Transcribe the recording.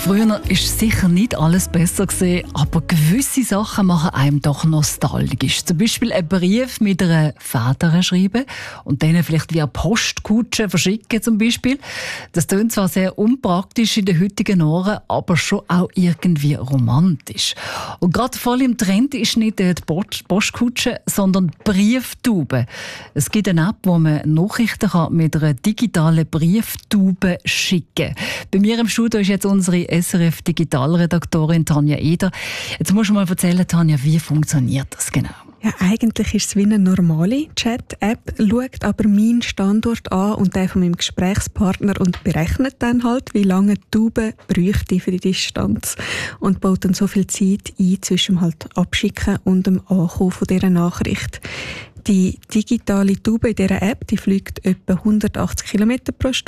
Früher war sicher nicht alles besser gewesen, aber gewisse Sachen machen einem doch nostalgisch. Zum Beispiel einen Brief mit einer Feder schreiben und dann vielleicht via Postkutsche verschicken zum Beispiel. Das klingt zwar sehr unpraktisch in den heutigen Ohren, aber schon auch irgendwie romantisch. Und gerade voll im Trend ist nicht die Postkutsche, sondern die Brieftube. Es gibt eine App, wo man Nachrichten mit einer digitalen Brieftube schicken kann. Bei mir im Studio ist jetzt unsere SRF-Digitalredaktorin Tanja Eder. Jetzt musst du mal erzählen, Tanja, wie funktioniert das genau? Ja, eigentlich ist es wie eine normale Chat-App, schaut aber meinen Standort an und den von meinem Gesprächspartner und berechnet dann halt, wie lange die Tube bräuchte für die Distanz und baut dann so viel Zeit ein zwischen halt Abschicken und dem Ankommen von dieser Nachricht. Die digitale Tube in dieser App, die fliegt etwa 180 km/h